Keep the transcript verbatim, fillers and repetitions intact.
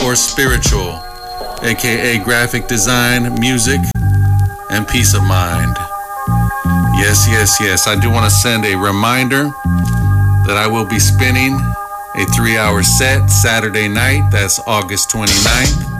or spiritual, aka graphic design, music, and peace of mind. Yes, yes, yes. I do want to send a reminder that I will be spinning a three-hour set Saturday night. That's August twenty-ninth.